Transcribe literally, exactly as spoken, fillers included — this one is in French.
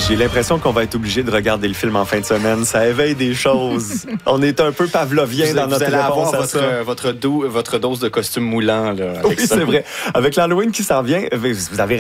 J'ai l'impression qu'on va être obligé de regarder le film en fin de semaine. Ça éveille des choses. On est un peu pavlovien vous, dans vous notre allez réponse avoir à votre, ça. votre, do, votre dose de costume moulant. Là, avec Oui, ça. c'est vrai. Avec l'Halloween qui s'en vient, vous avez